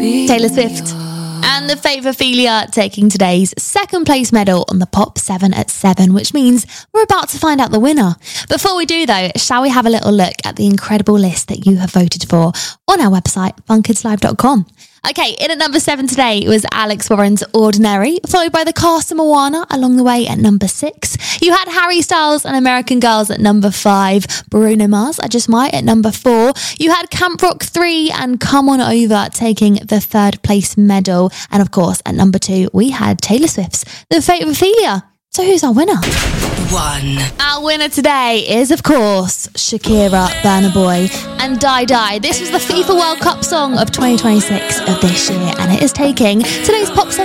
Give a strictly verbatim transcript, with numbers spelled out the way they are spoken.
Taylor Swift and the Favophilia taking today's second place medal on the Pop seven at seven, which means we're about to find out the winner. Before we do though, shall we have a little look at the incredible list that you have voted for on our website, fun kids live dot com. Okay, in at number seven today was Alex Warren's Ordinary, followed by the cast of Moana along the way at number six. You had Harry Styles and American Girls at number five, Bruno Mars, I Just Might at number four. You had Camp Rock three and Come On Over taking the third place medal. And of course, at number two, we had Taylor Swift's The Fate of Ophelia. So who's our winner? One. Our winner today is, of course, Shakira, Burna Boy and Die Die. This was the FIFA World Cup song of twenty twenty-six of this year, and it is taking today's Pop